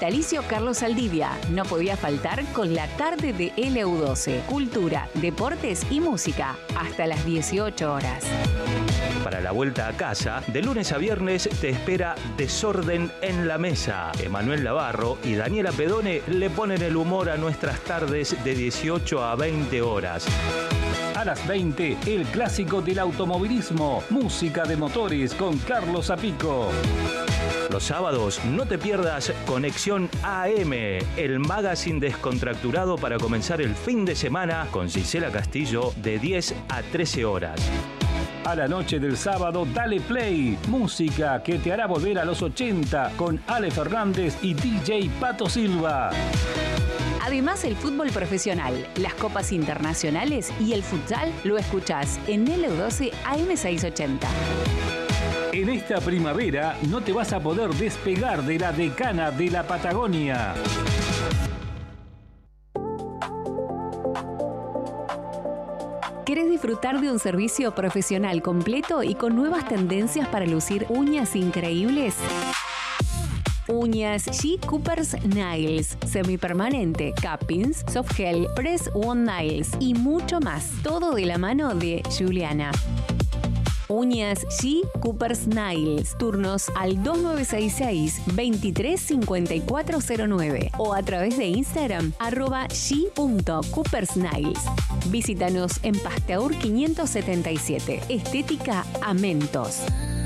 Vitalicio Carlos Saldivia. No podía faltar con la tarde de LU12. Cultura, deportes y música. Hasta las 18 horas. Para la vuelta a casa, de lunes a viernes te espera Desorden en la Mesa. Emanuel Navarro y Daniela Pedone le ponen el humor a nuestras tardes de 18 a 20 horas. A las 20, el clásico del automovilismo, música de motores con Carlos Zapico. Los sábados no te pierdas Conexión AM, el magazine descontracturado para comenzar el fin de semana con Gisela Castillo de 10 a 13 horas. A la noche del sábado, dale play, música que te hará volver a los 80 con Ale Fernández y DJ Pato Silva. Además, el fútbol profesional, las copas internacionales y el futsal lo escuchás en LU12 AM680. En esta primavera no te vas a poder despegar de la decana de la Patagonia. ¿Querés disfrutar de un servicio profesional completo y con nuevas tendencias para lucir uñas increíbles? Uñas G. Cooper's Nails, semipermanente, cappings, soft gel, press on nails y mucho más. Todo de la mano de Juliana. Uñas G. Cooper's Nails. Turnos al 2966-235409 o a través de Instagram @g.coopersnails. Visítanos en Pasteur 577. Estética Amentos.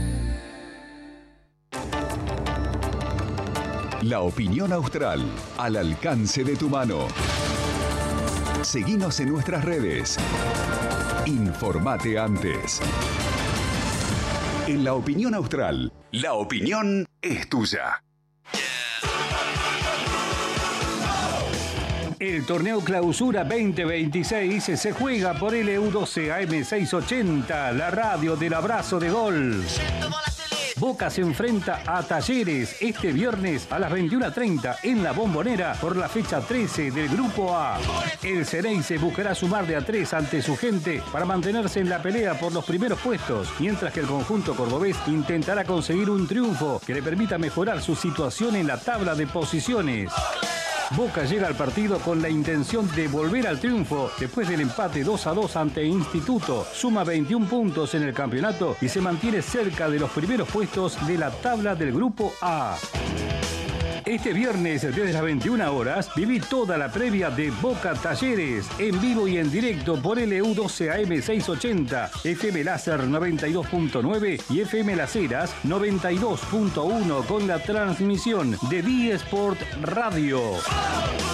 La opinión austral, al alcance de tu mano. Seguinos en nuestras redes. Informate antes. En La Opinión Austral, la opinión es tuya. El torneo Clausura 2026 se juega por LU12 AM680, la radio del abrazo de gol. Boca se enfrenta a Talleres este viernes a las 21:30 en La Bombonera por la fecha 13 del Grupo A. El Ceneice buscará sumar de a 3 ante su gente para mantenerse en la pelea por los primeros puestos, mientras que el conjunto cordobés intentará conseguir un triunfo que le permita mejorar su situación en la tabla de posiciones. Boca llega al partido con la intención de volver al triunfo después del empate 2-2 ante Instituto. Suma 21 puntos en el campeonato y se mantiene cerca de los primeros puestos de la tabla del Grupo A. Este viernes, desde las 21 horas, viví toda la previa de Boca Talleres, en vivo y en directo por LU12 AM680, FM Láser 92.9 y FM Las Heras 92.1 con la transmisión de D-Sport Radio.